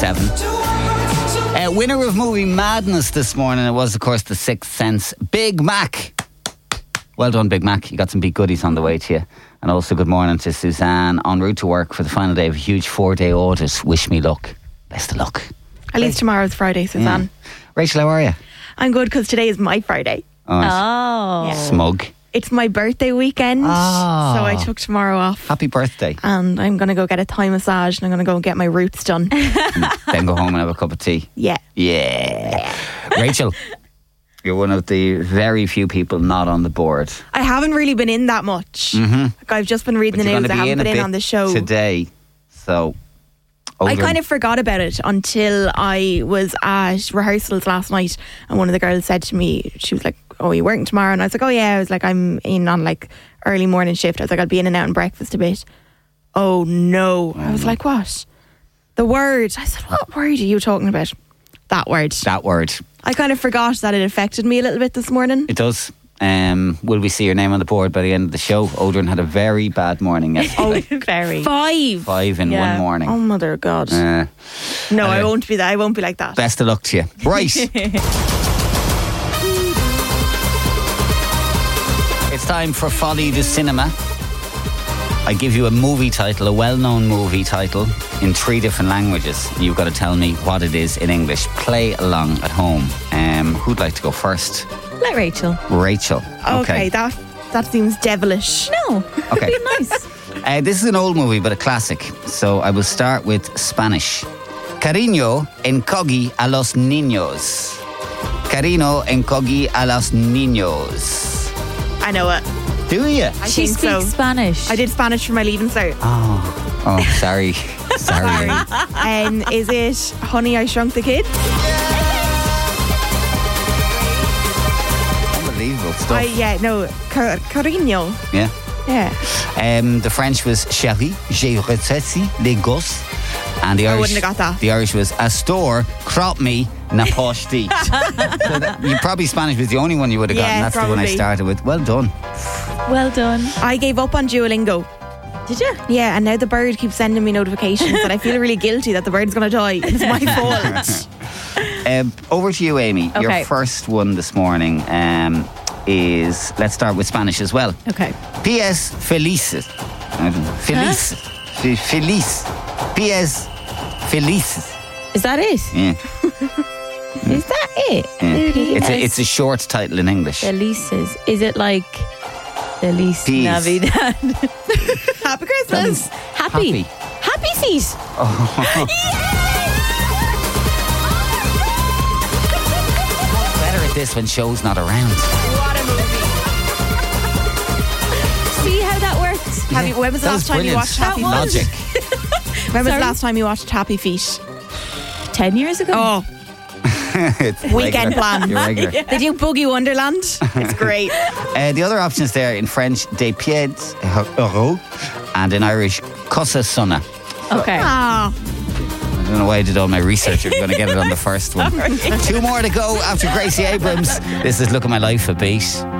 7. Winner of Movie Madness this morning, it was, of course, The Sixth Sense, Big Mac. Well done, Big Mac. You got some big goodies on the way to you. And also good morning to Suzanne, en route to work for the final day of a huge 4-day audit. Wish me luck. Best of luck. At least tomorrow's Friday, Suzanne. Yeah. Rachel, how are you? I'm good because today is my Friday. Oh. Yeah. Smug. It's my birthday weekend, so I took tomorrow off. Happy birthday. And I'm going to go get a Thai massage and I'm going to go get my roots done. Then go home and have a cup of tea. Yeah. Rachel, you're one of the very few people not on the board. I haven't really been in that much. Like, I've just been reading the news. I haven't been in on the show today. So I kind of forgot about it until I was at rehearsals last night, and one of the girls said to me, she was like, "Oh, are you working tomorrow?" And I was like, "Oh yeah." I was like, "I'm in on like early morning shift." I was like, "I'll be in and out and breakfast a bit." Oh no. I was like, "What? The word?" I said, "What word are you talking about?" That word. That word. I kind of forgot that it affected me a little bit this morning. It does. Will we see your name on the board by the end of the show? Odrin had a very bad morning yesterday. Oh, very. 5 in one morning. Oh, mother of God. No, anyway, I won't be that. I won't be like that. Best of luck to you. Right. It's time for Folly du Cinema. I give you a movie title, a well-known movie title, in 3 different languages. You've got to tell me what it is in English. Play along at home. Who'd like to go first? Let Rachel. Rachel. Okay, that seems devilish. No. Okay. Be nice. This is an old movie, but a classic. So I will start with Spanish. Cariño encogi a los niños. Cariño encogi a los niños. I know it. Do you? She think speaks so. Spanish. I did Spanish for my leaving cert. Oh, sorry. Sorry. Is it Honey, I Shrunk the Kids? Unbelievable stuff. Cariño. Yeah. Yeah. The French was Chérie, j'ai reçu les gosses. And the Irish, wouldn't have got that. The Irish was Astor, crop me, na posti. You probably Spanish was the only one you would have gotten. Yeah, That's the one I probably. started with. Well done. Well done. I gave up on Duolingo. Did you? Yeah, and now the bird keeps sending me notifications and I feel really guilty that the bird's going to die. It's my fault. Over to you, Amy. Okay. Your first one this morning is, let's start with Spanish as well. Okay. Pies felices. I don't know. Feliz. Feliz. Pies felices. Is that it? Yeah. Is that it? Yeah. It's a short title in English. Felices. Is it like Feliz Peas. Navidad? Happy Christmas. Happy. Happy seas. Better at this when show's not around. What a movie. See how that works? When was the last time you watched Happy Feet? Logic. When was Sorry? the last time you watched Happy Feet? 10 years ago? Oh, It's weekend regular. plan. You're regular. They do Boogie Wonderland. It's great. The other options there in French, des pieds heureux, and in Irish, cosa sonna. Okay. Ah, I don't know why I did all my research. You're going to get it on the first one. 2 more to go after Gracie Abrams. This is Look at My Life a Beat.